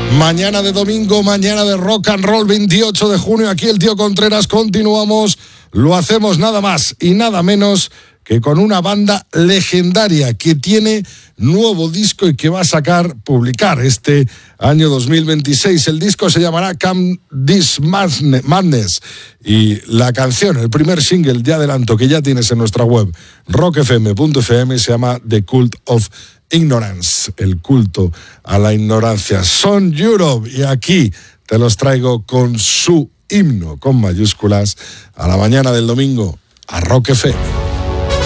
Mañana de domingo, mañana de rock and roll, 28 de junio, aquí el Tío Contreras, continuamos, lo hacemos nada más y nada menos que con una banda legendaria que tiene nuevo disco y que va a publicar este año 2026. El disco se llamará Come This Madness y la canción, el primer single de adelanto que ya tienes en nuestra web, rockfm.fm, se llama The Cult of Ignorance, el culto a la ignorancia. Son Europe y aquí te los traigo con su himno con mayúsculas a la mañana del domingo a Rock FM.